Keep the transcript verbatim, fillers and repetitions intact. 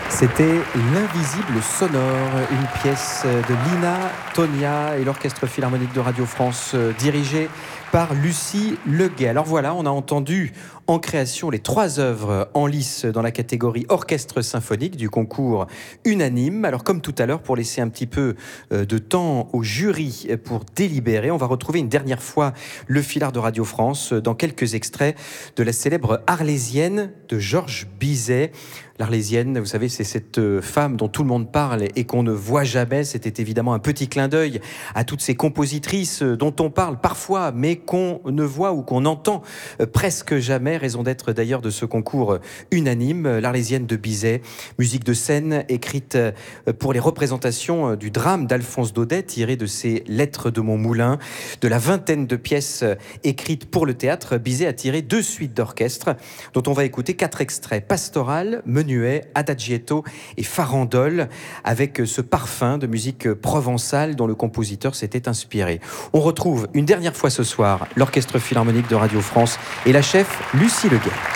C'était L'Invisible sonore, une pièce de Lina Tonia et l'Orchestre Philharmonique de Radio France, dirigé par Lucie Leguet. Alors voilà, on a entendu en création les trois œuvres en lice dans la catégorie orchestre symphonique du concours unanime. Alors comme tout à l'heure, pour laisser un petit peu de temps au jury pour délibérer, on va retrouver une dernière fois le Philhar de Radio France dans quelques extraits de la célèbre Arlésienne de Georges Bizet. L'Arlésienne, vous savez, c'est cette femme dont tout le monde parle et qu'on ne voit jamais. C'était évidemment un petit clin d'œil à toutes ces compositrices dont on parle parfois, mais qu'on ne voit ou qu'on entend presque jamais. Raison d'être d'ailleurs de ce concours unanime. L'Arlésienne de Bizet, musique de scène écrite pour les représentations du drame d'Alphonse Daudet, tiré de ses Lettres de mon moulin. De la vingtaine de pièces écrites pour le théâtre, Bizet a tiré deux suites d'orchestre, dont on va écouter quatre extraits: Pastoral, Menuet, Adagietto et Farandole, avec ce parfum de musique provençale dont le compositeur s'était inspiré. On retrouve une dernière fois ce soir l'Orchestre Philharmonique de Radio France et la chef Lucie Leguet.